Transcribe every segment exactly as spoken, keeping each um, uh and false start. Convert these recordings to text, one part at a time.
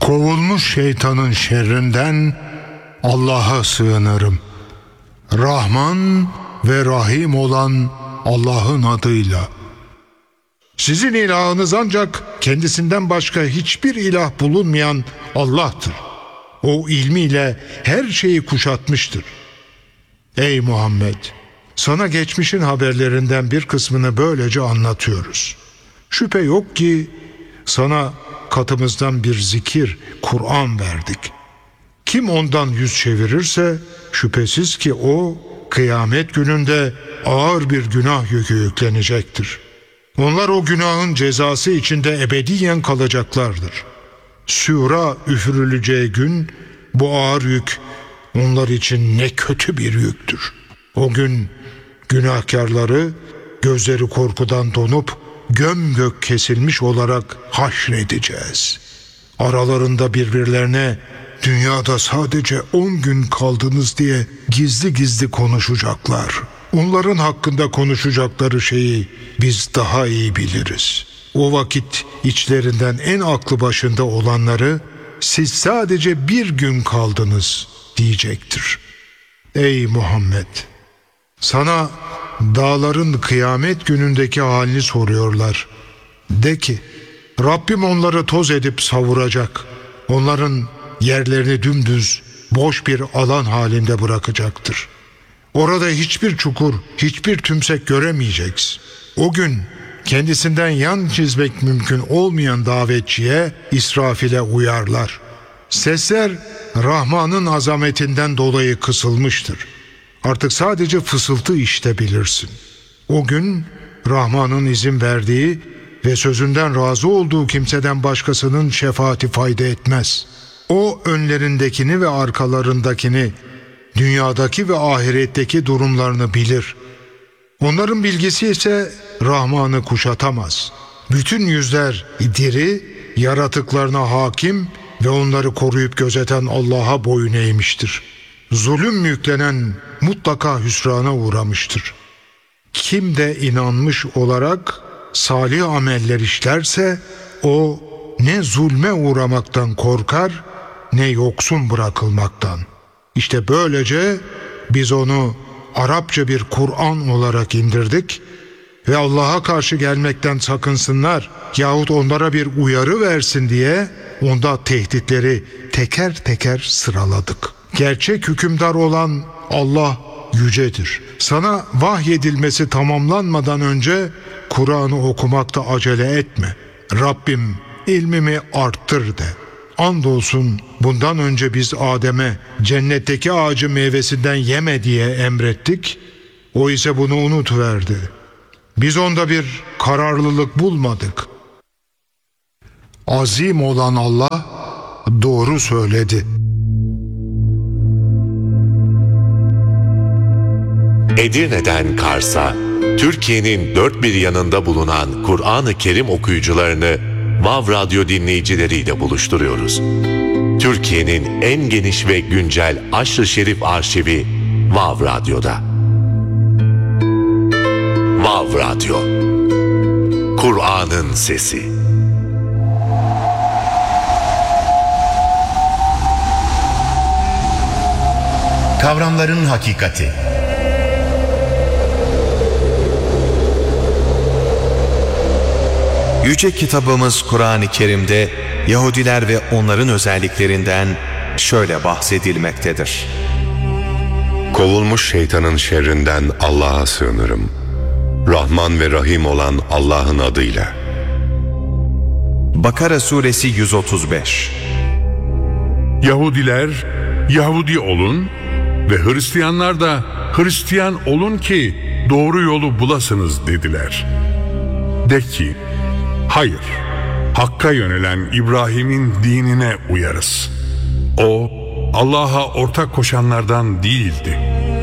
Kovulmuş şeytanın şerrinden Allah'a sığınırım. Rahman ve Rahim olan Allah'ın adıyla. Sizin ilahınız ancak kendisinden başka hiçbir ilah bulunmayan Allah'tır. O ilmiyle her şeyi kuşatmıştır. Ey Muhammed! Sana geçmişin haberlerinden bir kısmını böylece anlatıyoruz. Şüphe yok ki sana katımızdan bir zikir, Kur'an verdik. Kim ondan yüz çevirirse şüphesiz ki o kıyamet gününde ağır bir günah yükü yüklenecektir. Onlar o günahın cezası içinde ebediyen kalacaklardır. Sura üfürüleceği gün bu ağır yük onlar için ne kötü bir yüktür. O gün günahkarları gözleri korkudan donup gömgök kesilmiş olarak haşredeceğiz. Aralarında birbirlerine dünyada sadece on gün kaldınız diye gizli gizli konuşacaklar. Onların hakkında konuşacakları şeyi biz daha iyi biliriz. O vakit içlerinden en aklı başında olanları siz sadece bir gün kaldınız diyecektir. Ey Muhammed! Sana dağların kıyamet günündeki halini soruyorlar. De ki, Rabbim onları toz edip savuracak. Onların yerlerini dümdüz, boş bir alan halinde bırakacaktır. Orada hiçbir çukur, hiçbir tümsek göremeyeceksin. O gün kendisinden yan çizmek mümkün olmayan davetçiye İsrafil'e uyarlar. Sesler Rahman'ın azametinden dolayı kısılmıştır. Artık sadece fısıltı işitebilirsin. O gün Rahman'ın izin verdiği ve sözünden razı olduğu kimseden başkasının şefaati fayda etmez. O önlerindekini ve arkalarındakini, dünyadaki ve ahiretteki durumlarını bilir. Onların bilgisi ise Rahman'ı kuşatamaz. Bütün yüzler diri, yaratıklarına hakim ve onları koruyup gözeten Allah'a boyun eğmiştir. Zulüm yüklenen mutlaka hüsrana uğramıştır. Kim de inanmış olarak salih ameller işlerse o ne zulme uğramaktan korkar ne yoksun bırakılmaktan. İşte böylece biz onu Arapça bir Kur'an olarak indirdik ve Allah'a karşı gelmekten sakınsınlar yahut onlara bir uyarı versin diye onda tehditleri teker teker sıraladık. Gerçek hükümdar olan Allah yücedir. Sana vahyedilmesi tamamlanmadan önce Kur'an'ı okumakta acele etme. Rabbim ilmimi arttır de. Andolsun bundan önce biz Adem'e cennetteki ağacı meyvesinden yeme diye emrettik. O ise bunu unutuverdi. Biz onda bir kararlılık bulmadık. Azim olan Allah doğru söyledi. Edirne'den Kars'a, Türkiye'nin dört bir yanında bulunan Kur'an-ı Kerim okuyucularını Vav Radyo dinleyicileriyle buluşturuyoruz. Türkiye'nin en geniş ve güncel Aşr-ı Şerif arşivi Vav Radyo'da. Vav Radyo, Kur'an'ın sesi. Kavramların hakikati. Yüce kitabımız Kur'an-ı Kerim'de Yahudiler ve onların özelliklerinden şöyle bahsedilmektedir. Kovulmuş şeytanın şerrinden Allah'a sığınırım. Rahman ve Rahim olan Allah'ın adıyla. Bakara suresi yüz otuz beş. Yahudiler Yahudi olun ve Hristiyanlar da Hristiyan olun ki doğru yolu bulasınız dediler. De ki, hayır, Hakk'a yönelen İbrahim'in dinine uyarız. O, Allah'a ortak koşanlardan değildi.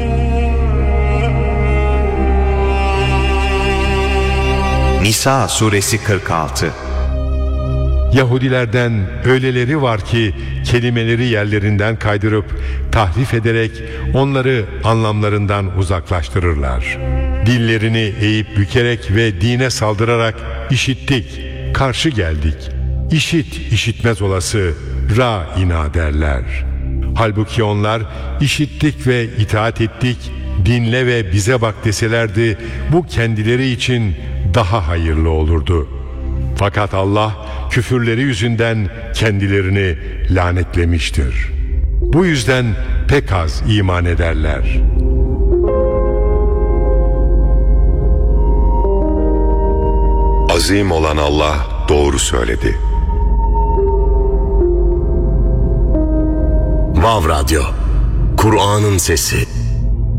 Nisa suresi kırk altı. Yahudilerden öyleleri var ki kelimeleri yerlerinden kaydırıp tahrif ederek onları anlamlarından uzaklaştırırlar. Dillerini eğip bükerek ve dine saldırarak işittik, karşı geldik. İşit işitmez olası Ra'ina derler. Halbuki onlar işittik ve itaat ettik, dinle ve bize bak deselerdi bu kendileri için daha hayırlı olurdu. Fakat Allah küfürleri yüzünden kendilerini lanetlemiştir. Bu yüzden pek az iman ederler. Azim olan Allah doğru söyledi. Vav Radyo, Kur'an'ın sesi.